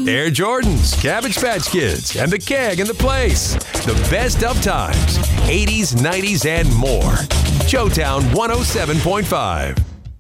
Air Jordans, Cabbage Patch Kids, and the Keg in the Place. The best of times, 80s, 90s, and more. Showtown 107.5.